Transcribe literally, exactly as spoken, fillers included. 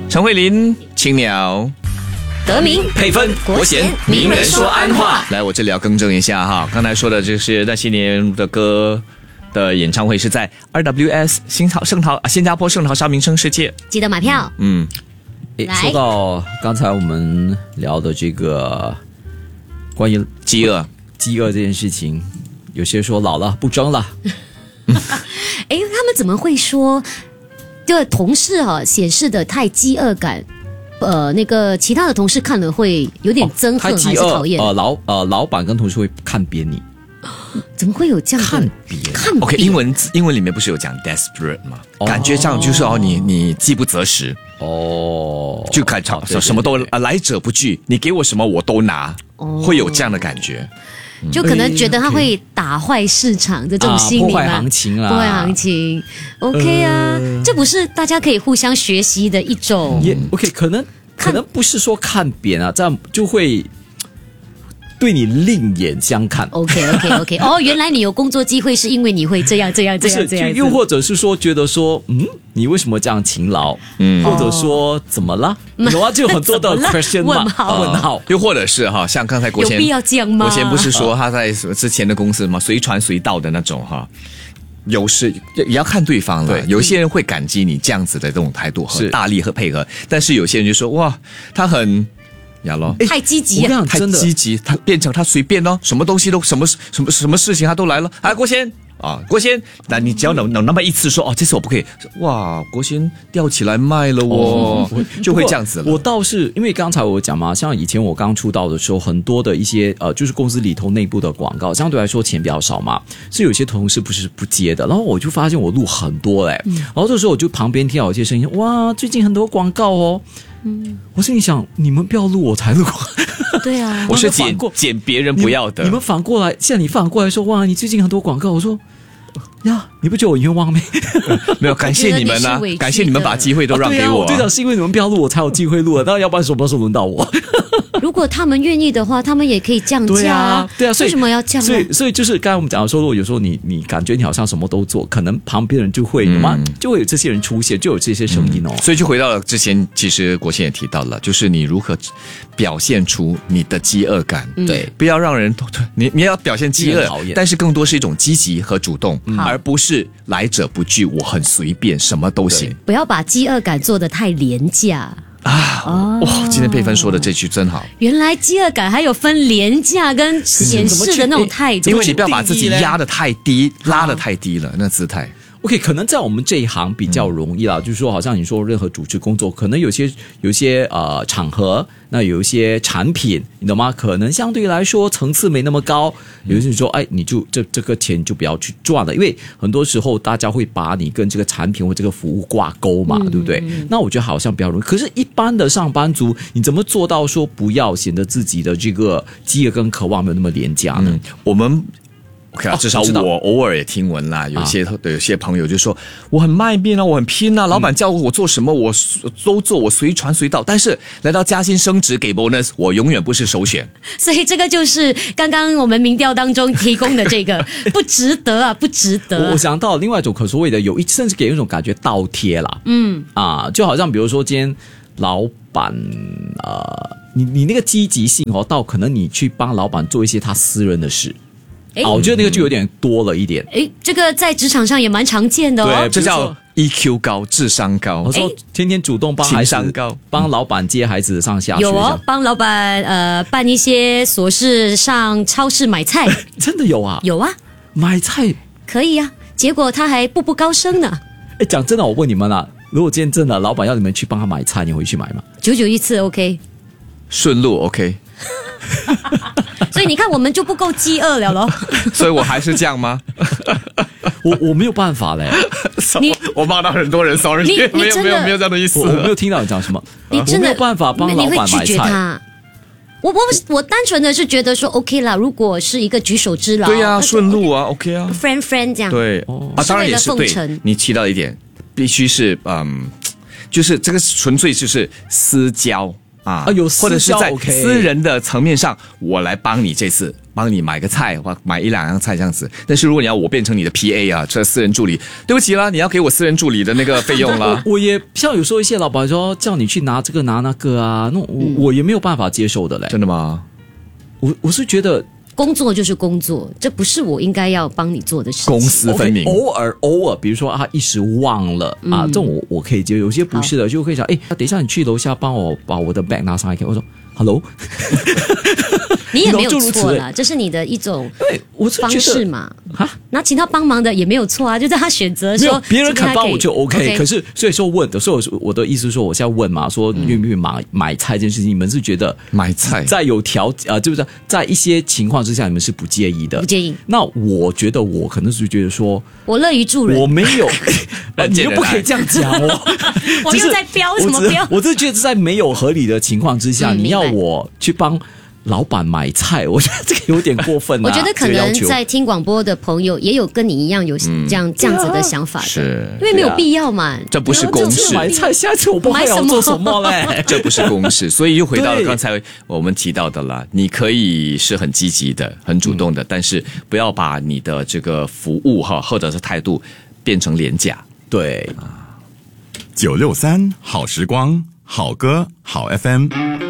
陈慧琳、青鸟。 德明配分国贤名人说安话。来，我这里要更正一下哈，刚才说的就是那些年的歌的演唱会是在 R W S 新桃圣桃新加坡圣淘沙名声世界， 记得买票。 嗯， 说到刚才我们聊的这个关于饥饿饥饿这件事情，有些说老了不争了。 哎，他们怎么会说这个同事啊显示的太饥饿感？呃，那个其他的同事看了会有点憎恨、哦、还是讨厌？ 呃，老呃，老板跟同事会看扁你， 怎么会有这样的看扁？ 看扁 OK， 英文英文里面不是有讲 desperate 吗？哦、感觉这样就是哦，你你饥不择食哦， 就开场、哦、什么都啊来者不拒，你给我什么我都拿，哦、会有这样的感觉。 就可能觉得他会打坏市场的这种心理嘛、 啊、破坏行情啦， 破坏行情 ，OK 啊、呃，这不是大家可以互相学习的一种。 也 OK， 可能可能不是说看扁啊，这样就会对你另眼相看。 OK OK OK， 哦，原来你有工作机会是因为你会这样这样这样这样， 又或者是说觉得说，嗯，你为什么这样勤劳？嗯，或者说怎么了？有啊，就有很多的 question 问号问号。 又或者是哈，像刚才国贤有必要这样吗？ 国贤不是说他在之前的公司嘛，随传随到的那种哈。有时也要看对方了，有些人会感激你这样子的这种态度和大力和配合，但是有些人就说哇，他很呀咯， 太积极了， 太积极，他变成他随便咯，什么东西都什么什么什么事情他都来了。哎，国贤啊，国贤，那你只要能能那么一次说哦，这次我不可以，哇，国贤吊起来卖了哦，哦就会这样子了。 我倒是因为刚才我讲嘛，像以前我刚出道的时候，很多的一些呃，就是公司里头内部的广告，相对来说钱比较少嘛，是有些同事不是不接的，然后我就发现我录很多嘞、欸嗯，然后这时候我就旁边听到有些声音，哇，最近很多广告哦。嗯，我心里想，你们不要录我才录， 对啊， 我是捡捡别人不要的。 你, 你们反过来，现在你反过来说，哇，你最近很多广告，我说呀，你不觉得我冤枉吗？ 没有，感谢你们啊，感谢你们把机会都让给我、啊。 啊对啊，我对的，是因为你们不要录，我才有机会录的，当然要不然什么时候轮到我？ 如果他们愿意的话，他们也可以降价。 对啊，对啊，所以为什么要降？ 所以，所以就是刚才我们讲的说，如果有时候你你感觉你好像什么都做，可能旁边人就会什么、嗯，就会有这些人出现，就有这些声音哦。 嗯、所以就回到了之前，其实国贤也提到了，就是你如何表现出你的饥饿感， 嗯、 对，不要让人你你要表现饥饿，但是更多是一种积极和主动，嗯、而不是来者不拒，我很随便，什么都行。 不要把饥饿感做得太廉价。 啊，哦、哇！今天佩芬说的这句真好。 原来饥饿感还有分廉价跟显示的那种态度， 因为你不要把自己压得太低，拉得太低了，那姿态。 OK， 可能在我们这一行比较容易啦，嗯、就是说，好像你说任何主持工作，可能有些有些呃场合，那有一些产品，你懂吗？可能相对来说层次没那么高。有些人说，哎，你就这这个钱你就不要去赚了，因为很多时候大家会把你跟这个产品或这个服务挂钩嘛，嗯、对不对？那我觉得好像比较容易。可是，一般的上班族，你怎么做到说不要显得自己的这个饥饿跟渴望没有那么廉价呢？ 嗯、我们。OK 啊，至少我偶尔也听闻啦，有些、啊、有些朋友就说我很卖命啊，我很拼啊，老板叫我做什么我都做，我随传随到。但是来到加薪升职给 bonus， 我永远不是首选。 所以这个就是刚刚我们民调当中提供的这个不值得啊，不值得、啊。 我想到另外一种可所谓的有一甚至给人一种感觉倒贴啦，嗯啊，就好像比如说今天老板呃，你你那个积极性哦，到可能你去帮老板做一些他私人的事。啊，我觉得那个就有点多了一点。 诶，这个在职场上也蛮常见的哦。 对，这叫 E Q 高，智商高。 我说天天主动帮孩子，帮老板接孩子上下学。 有哦，帮老板呃办一些琐事，上超市买菜。 真的有啊？ 有啊， 买菜可以啊。结果他还步步高升呢。 哎，讲真的，我问你们啊，如果今天真的老板要你们去帮他买菜，你会去买吗？ 久久一次 OK， 顺路 OK。 所以你看，我们就不够饥饿了咯。 所以我还是这样吗？ 我我没有办法嘞。 你我骂到很多人 ，sorry， 没有没有没有这样的意思。 我没有听到你讲什么。 你真的我没有办法帮老板买菜。 你会拒绝他。我我我单纯的是觉得说 OK 啦，如果是一个举手之劳， 对呀、啊，顺路啊 ，OK 啊 ，friend friend 这样。 对，哦、啊，当然也是对。你提到一点，必须是嗯，就是这个纯粹就是私交。 啊， 啊有或者是在 OK 私人的层面上，我来帮你这次帮你买个菜或买一两样菜这样子。但是如果你要我变成你的 P A 啊，这私人助理，对不起啦，你要给我私人助理的那个费用啦。 我也像有时候一些老板说叫你去拿这个拿那个啊，那我、嗯、我也没有办法接受的嘞。 真的吗？ 我我是觉得。 工作就是工作，这不是我应该要帮你做的事情。 公私分明， okay, 偶尔偶尔，比如说啊，一时忘了、嗯、啊，这种我我可以接受。有些不是的，就可以讲，哎，等一下你去楼下帮我把我的 bag 拿上来给我说 ，hello， 你也没有错啦，这是你的一种方式嘛。啊，那请他帮忙的也没有错啊，就在他选择说别人肯帮我就 OK，, OK 可是所以说问的，所以我的意思是说，我现在问嘛，说愿不愿意买买菜这件事情，你们是觉得买菜在有条啊，就是在一些情况之下，你们是不介意的， 不介意。 那我觉得我可能是觉得说， 我乐于助人， 我没有，你又不可以这样讲哦， 我又在飙什么飙？ 我只是觉得在没有合理的情况之下， 嗯、 你要我去帮老板买菜，我觉得这个有点过分、啊、 我觉得可能在听广播的朋友也有跟你一样有这样、嗯、这样子的想法的， 是因为没有必要嘛。 这不是公事， 买菜下次我不还要做什么嘞？ 这不是公事，所以又回到了刚才我们提到的了。你可以是很积极的、很主动的，嗯、但是不要把你的这个服务哈或者是态度变成廉价。 对， 九六三好时光，好歌好 F M。